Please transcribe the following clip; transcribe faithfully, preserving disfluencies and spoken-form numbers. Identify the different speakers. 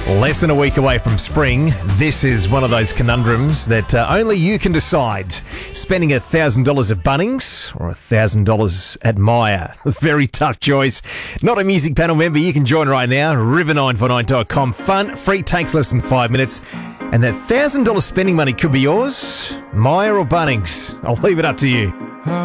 Speaker 1: Less than a week away from spring, this is one of those conundrums that uh, only you can decide. Spending one thousand dollars at Bunnings or one thousand dollars at Myer. Very tough choice. Not a music panel member, you can join right now. river nine four nine dot com. Fun, free, takes less than five minutes. And that one thousand dollars spending money could be yours. Myer or Bunnings. I'll leave it up to you.